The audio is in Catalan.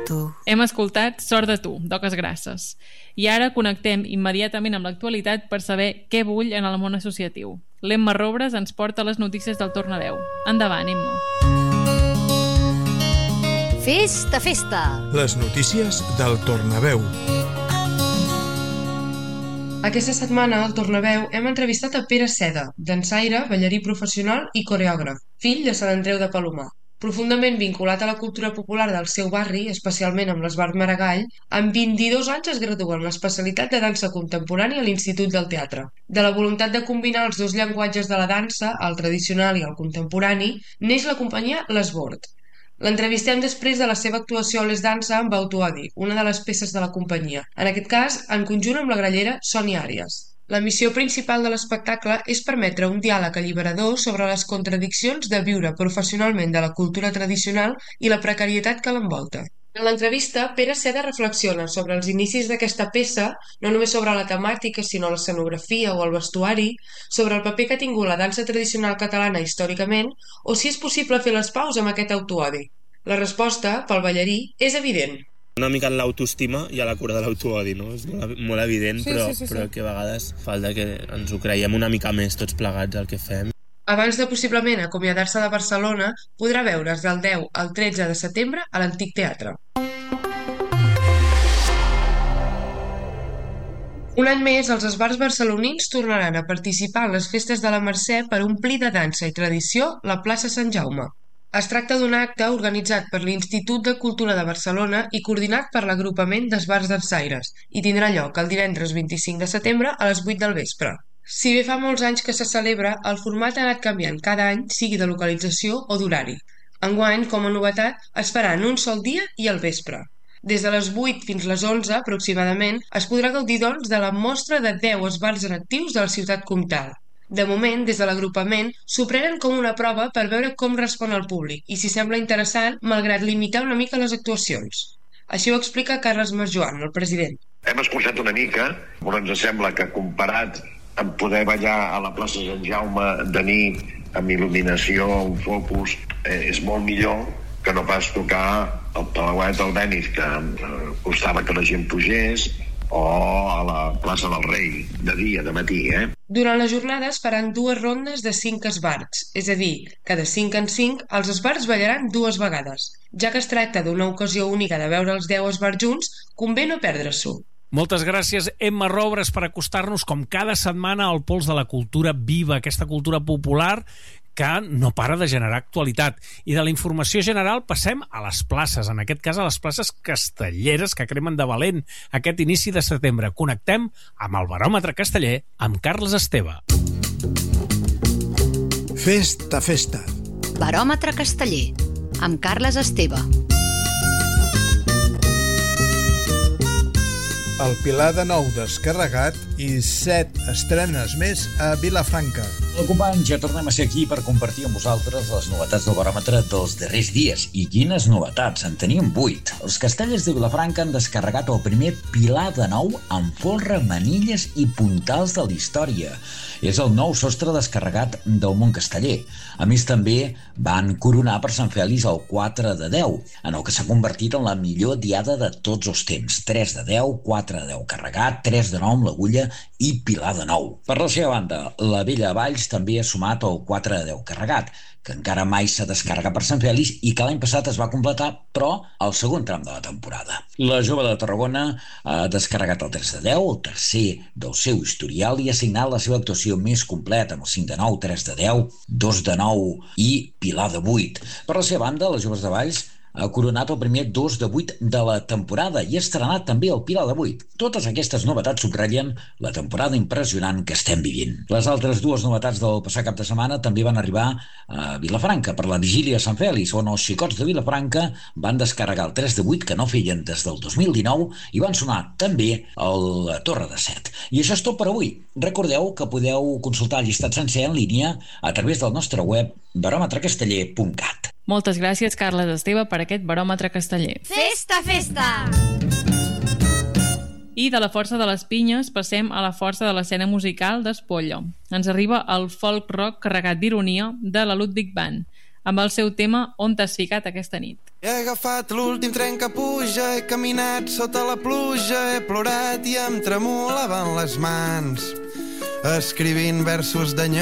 tu. Hem escoltat Sort de tu, d'Oques Grasses. I ara connectem immediatament amb l'actualitat per saber què bull en el món associatiu. L'Emma Robres ens porta les notícies del Tornaveu. Endavant, Emma. Festa, festa! Les notícies del Tornaveu. Aquesta setmana al Tornaveu hem entrevistat a Pere Seda, dansaire, ballarí professional i coreògraf, fill de Sant Andreu de Palomar. Profundament vinculat a la cultura popular del seu barri, especialment amb l'Esbart Maragall, amb 22 anys es gradua en l'especialitat de dansa contemporània a l'Institut del Teatre. De la voluntat de combinar els dos llenguatges de la dansa, el tradicional i el contemporani, neix la companyia L'Esbort. L'entrevistem després de la seva actuació a Les Dansa amb Autoodi, una de les peces de la companyia, en aquest cas en conjunt amb la grallera Sònia Àries. La missió principal de l'espectacle és permetre un diàleg alliberador sobre les contradiccions de viure professionalment de la cultura tradicional i la precarietat que l'envolta. En l'entrevista, Pere Seda reflexiona sobre els inicis d'aquesta peça, no només sobre la temàtica, sinó l'escenografia o el vestuari, sobre el paper que ha tingut la dansa tradicional catalana històricament, o si és possible fer les paus amb aquest autoodi. La resposta, pel ballarí, és evident. Una mica en l'autoestima i a la cura de l'autoodi, no? És molt evident, però que a vegades falta que ens ho creiem una mica més tots plegats el que fem. Abans de possiblement acomiadar-se de Barcelona, podrà veure's del 10 al 13 de setembre a l'Antic Teatre. Un any més, els esbarts barcelonins tornaran a participar en les festes de la Mercè per omplir de dansa i tradició la plaça Sant Jaume. Es tracta d'un acte organitzat per l'Institut de Cultura de Barcelona i coordinat per l'Agrupament d'Esbarts Dansaires i tindrà lloc el divendres 25 de setembre a les 8 del vespre. Si bé fa molts anys que se celebra, el format ha anat canviant cada any, sigui de localització o d'horari. Enguany, com a novetat, es farà en un sol dia i al vespre. Des de les 8 fins les 11, aproximadament, es podrà gaudir, doncs, de la mostra de 10 esbarts en actius de la ciutat comtal. De moment, des de l'agrupament, s'ho prenen com una prova per veure com respon el públic i si sembla interessant, malgrat limitar una mica les actuacions. Així ho explica Carles Masjoan, el president. Hem escoltat una mica, però ens sembla que comparat amb poder ballar a la plaça Sant Jaume de nit, amb il·luminació, amb focus, és molt millor que no pas tocar el Palauet al Benis, que costava que la gent pugés, o a la plaça del Rei, de dia, de matí, Durant la jornada es faran 2 rondes de 5 esbarts, és a dir, que de 5 en 5 els esbarts ballaran 2 vegades. Ja que es tracta d'una ocasió única de veure els 10 esbarts junts, convé no perdre-s'ho. Moltes gràcies, Emma Robres, per acostar-nos com cada setmana al pols de la cultura viva, aquesta cultura popular que no para de generar actualitat. I de la informació general passem a les places, en aquest cas a les places castelleres que cremen de valent aquest inici de setembre. Connectem amb el Baròmetre Casteller amb Carles Esteve. Festa, festa. Baròmetre Casteller amb Carles Esteve. El Pilar de Nou descarregat i 7 estrenes més a Vilafranca. Hola companys, ja tornem a ser aquí per compartir amb vosaltres les novetats del baròmetre dels darrers dies. I quines novetats, en teníem 8. Els castellers de Vilafranca han descarregat el primer Pilar de Nou amb folre, manilles i puntals de la història. És el nou sostre descarregat del món casteller. A més, també van coronar per Sant Fèlix el 4 de 10, en el que s'ha convertit en la millor diada de tots els temps. 3 de 10, 4 de 10 carregat, 3 de 9 amb l'agulla i Pilar de Nou. Per la seva banda, la Vella Valls també ha sumat el 4 de 10 carregat, que encara mai s'ha descarregat per Sant Fèlix i que l'any passat es va completar, però al segon tram de la temporada. La Jove de Tarragona ha descarregat el 3 de 10, el tercer del seu historial, i ha signat la seva actuació més completa amb el 5 de 9, 3 de 10, 2 de 9 i Pilar de 8. Per la seva banda, les Joves de Valls ha coronat el primer 2 de 8 de la temporada i ha estrenat també el Pilar de 8. Totes aquestes novetats subratllen la temporada impressionant que estem vivint. Les altres dues novetats del passat cap de setmana també van arribar a Vilafranca per la vigília a Sant Fèlix, on els xicots de Vilafranca van descarregar el 3 de 8 que no feien des del 2019 i van sonar també a la Torre de 7. I això és tot per avui. Recordeu que podeu consultar el llistat sencer en línia a través del nostre web baròmetrecasteller.cat. Moltes gràcies, Carles Esteve, per aquest baròmetre casteller. Festa, festa! I de la força de les pinyes passem a la força de l'escena musical d'Espollo. Ens arriba el folk rock carregat d'ironia de la Ludwig Band. amb el seu tema On t'has ficat aquesta nit. He agafat l'últim tren que puja, he caminat sota la pluja, he plorat i em tremolaven les mans, escrivint versos d'anyar